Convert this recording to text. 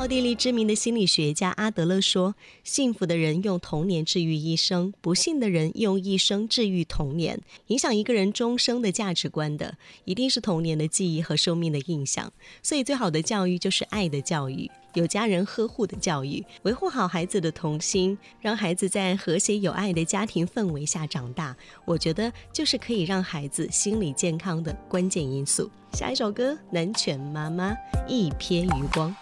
奥地利知名的心理学家阿德勒说，幸福的人用童年治愈一生，不幸的人用一生治愈童年。影响一个人终生的价值观的，一定是童年的记忆和生命的印象。所以最好的教育就是爱的教育，有家人呵护的教育，维护好孩子的童心，让孩子在和谐有爱的家庭氛围下长大，我觉得就是可以让孩子心理健康的关键因素。下一首歌，南拳妈妈，一瞥余光。